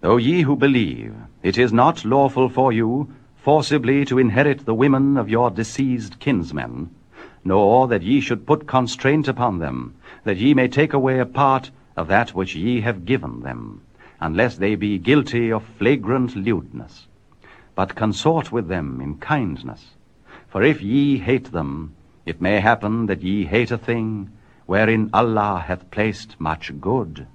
O ye who believe, it is not lawful for you forcibly to inherit the women of your deceased kinsmen, nor that ye should put constraint upon them, that ye may take away a part of that which ye have given them, unless they be guilty of flagrant lewdness. But consort with them in kindness. For if ye hate them, it may happen that ye hate a thing wherein Allah hath placed much good.